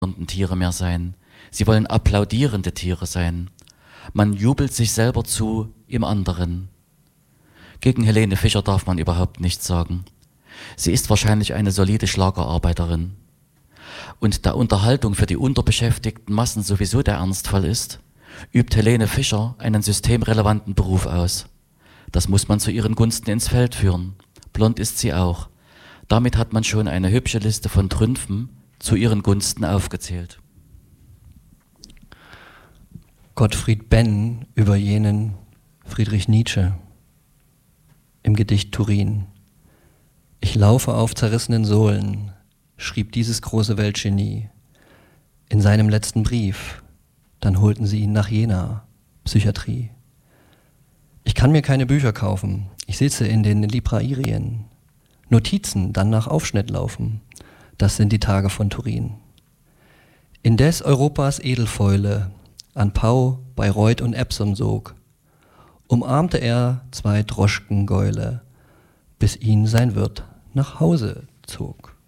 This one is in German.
Tiere mehr sein. Sie wollen applaudierende Tiere sein. Man jubelt sich selber zu im anderen. Gegen Helene Fischer darf man überhaupt nichts sagen. Sie ist wahrscheinlich eine solide Schlagerarbeiterin. Und da Unterhaltung für die unterbeschäftigten Massen sowieso der Ernstfall ist, übt Helene Fischer einen systemrelevanten Beruf aus. Das muss man zu ihren Gunsten ins Feld führen. Blond ist sie auch. Damit hat man schon eine hübsche Liste von Trümpfen zu ihren Gunsten aufgezählt. Gottfried Benn über jenen Friedrich Nietzsche im Gedicht Turin. Ich laufe auf zerrissenen Sohlen, schrieb dieses große Weltgenie in seinem letzten Brief. Dann holten sie ihn nach Jena, Psychiatrie. Ich kann mir keine Bücher kaufen. Ich sitze in den Librairien. Notizen dann nach Aufschnitt laufen. Das sind die Tage von Turin. Indes Europas Edelfäule an Pau, Bayreuth und Epsom sog, umarmte er 2 Droschkengäule, bis ihn sein Wirt nach Hause zog.